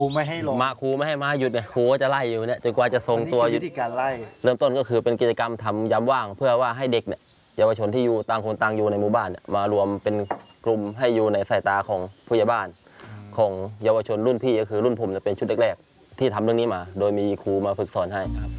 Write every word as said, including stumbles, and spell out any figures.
ครูไม่ให้ลงมาครูไม่ให้มาหยุดเนี่ยครูก็จะไล่อยู่เนี่ยจนกว่าจะทรงตัวหยุดวิธีการไล่เริ่มต้นก็คือเป็นกิจกรรมทำยามว่างเพื่อว่าให้เด็กเนี่ยเยาวชนที่อยู่ต่างคนต่างอยู่ในหมู่บ้านเนี่ยมารวมเป็นกลุ่มให้อยู่ในสายตาของผู้ใหญ่บ้านของเยาวชนรุ่นพี่ก็คือรุ่นผมจะเป็นชุดแรกๆที่ทำเรื่องนี้มาโดยมีครูมาฝึกสอนให้